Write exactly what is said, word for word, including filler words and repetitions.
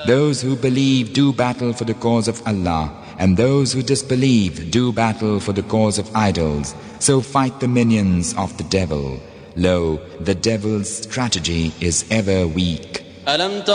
Those who believe do battle for the cause of Allah, and those who disbelieve do battle for the cause of idols. So fight the minions of the devil. Lo, the devil's strategy is ever weak.